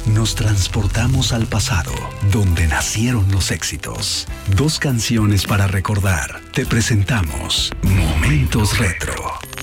Nos transportamos al pasado, donde nacieron los éxitos. Dos canciones para recordar. Te presentamos Momentos Retro.